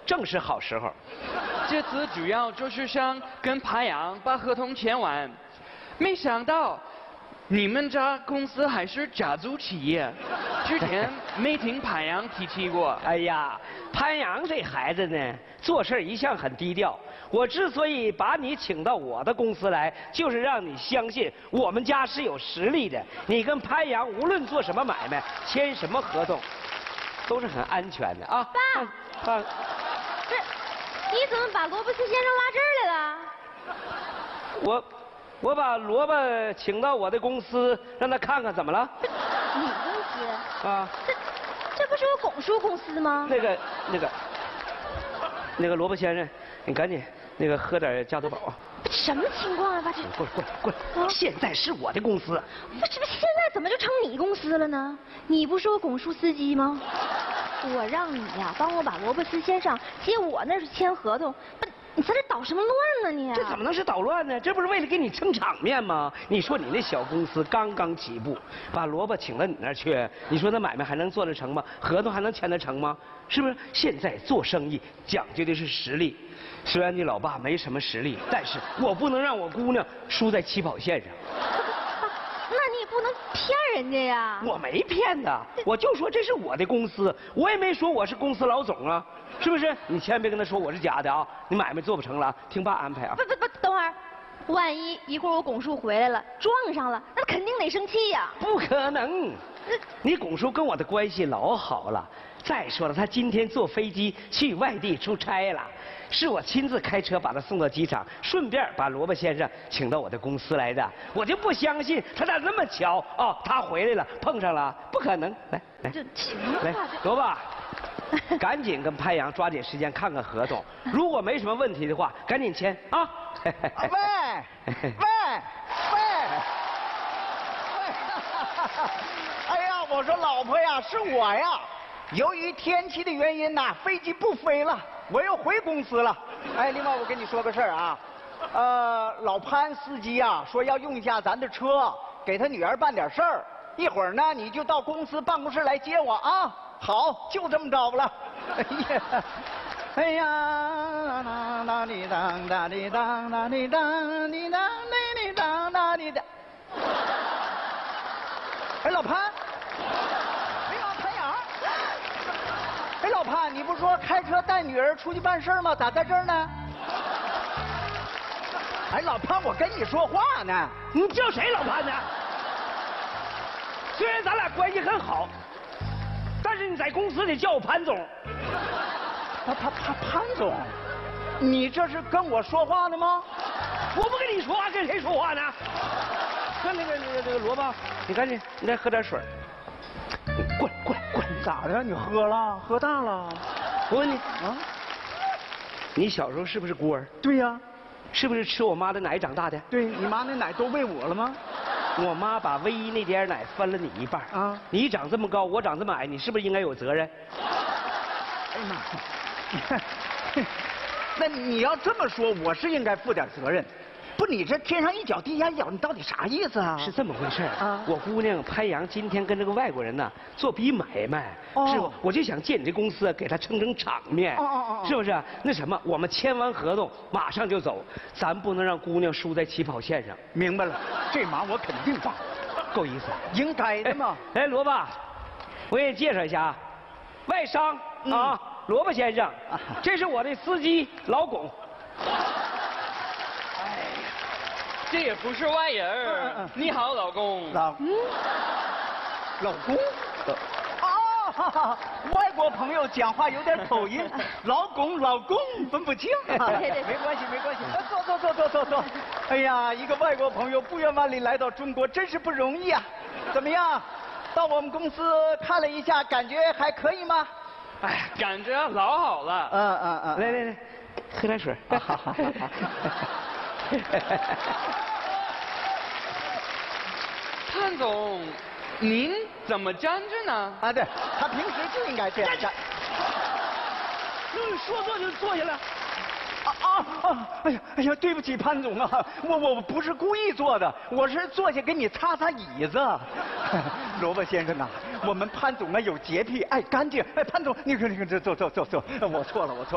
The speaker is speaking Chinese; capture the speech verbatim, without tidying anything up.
正是好时候。 这次主要就是想跟潘阳把合同签完，没想到你们家公司还是家族企业，之前没听潘阳提起过。 哎呀，潘阳这孩子呢，做事一向很低调。我之所以把你请到我的公司来，就是让你相信我们家是有实力的。你跟潘阳无论做什么买卖，签什么合同，都是很安全的啊。 爸， 爸， 这你怎么把罗伯斯先生拉这儿来了？ 我我把萝卜请到我的公司，让他看看怎么了？ 你公司？ 啊， 这这不是我拱叔公司吗？ 那个那个那个萝卜先生，你赶紧那个喝点加多宝。 什么情况啊，爸？这过来过来过来！ 啊现在是我的公司。 不是，现在怎么就成你公司了呢？你不是我拱叔司机吗？我让你呀、帮我把罗伯斯先生接我那儿去签合同，不，你在这捣什么乱呢你？ 这怎么能是捣乱呢？这不是为了给你撑场面吗？你说你那小公司刚刚起步，把萝卜请到你那儿去，你说那买卖还能做得成吗？合同还能签得成吗？是不是？现在做生意讲究的是实力。虽然你老爸没什么实力，但是我不能让我姑娘输在起跑线上。 那你也不能骗人家呀。 我没骗他，我就说这是我的公司，我也没说我是公司老总啊，是不是？你千万别跟他说我是假的啊！你买卖做不成了，听爸安排啊！ 不不不，等会儿，万一一会儿我拱叔回来了，撞上了，那肯定得生气呀。 不可能，你拱叔跟我的关系老好了。再说了，他今天坐飞机去外地出差了，是我亲自开车把他送到机场，顺便把萝卜先生请到我的公司来的。我就不相信他咋那么巧哦，他回来了，碰上了，不可能。来来， 这行了来吧？ 萝卜，赶紧跟潘阳抓紧时间看看合同，如果没什么问题的话，赶紧签啊！ 喂喂喂！哎呀，我说老婆呀，是我呀。由于天气的原因呐、飞机不飞了，我又回公司了。哎，另外我跟你说个事儿啊，呃，老潘司机呀、说要用一下咱的车，给他女儿办点事儿。一会儿呢，你就到公司办公室来接我啊。好，就这么着了。哎呀，哎呀，当当滴当当滴当当滴当滴当滴当当滴当。哎，老潘。哎，老潘，你不是说开车带女儿出去办事吗？咋在这儿呢？哎，老潘，我跟你说话呢。 你叫谁老潘呢？虽然咱俩关系很好，但是你在公司里叫我潘总。 他他他潘总，你这是跟我说话呢吗？ 我不跟你说话，跟谁说话呢？看那个那个那个萝卜，你赶紧，你再喝点水。过来过来过来！ 咋的？你喝了？喝大了？ 我问你啊，你小时候是不是孤儿？ 对呀、啊， 是不是吃我妈的奶长大的？ 对你妈那奶都喂我了吗？ 我妈把唯一那点奶分了你一半啊！你长这么高，我长这么矮，你是不是应该有责任？ 哎呀妈！那你要这么说，我是应该负点责任。不，你这天上一脚地下一脚，你到底啥意思啊？ 是这么回事啊！ 我姑娘潘阳今天跟这个外国人呢做笔买卖， 哦、 是不？我就想借你这公司给他撑撑场面， 哦哦哦， 是不是？那什么，我们签完合同马上就走，咱不能让姑娘输在起跑线上。 明白了，这忙我肯定帮， 够意思， 应该的嘛。 哎，萝卜，我给你介绍一下啊，外商、嗯、啊，萝卜先生，啊、这是我的司机老巩。 这也不是外人儿。 嗯嗯、 你好，老公。 老，嗯、老公。哦，哈哈，外国朋友讲话有点口音，老公老公分不清。 对对对， 没关系没关系，坐坐坐坐坐坐。哎呀，一个外国朋友不远万里来到中国，真是不容易啊。怎么样？到我们公司看了一下，感觉还可以吗？ 哎呀，感觉老好了。 嗯嗯嗯， 来来来，喝点水。 好好好好。 潘总，您怎么站着呢？ 啊，对，他平时就应该这样站。 嗯，说坐就坐下了。 啊啊啊！哎呀哎呀，对不起，潘总啊，我我不是故意坐的，我是坐下给你擦擦椅子。萝卜先生啊，我们潘总啊有洁癖，爱干净。哎，潘总，你看你看这坐坐坐坐，我错了我错了。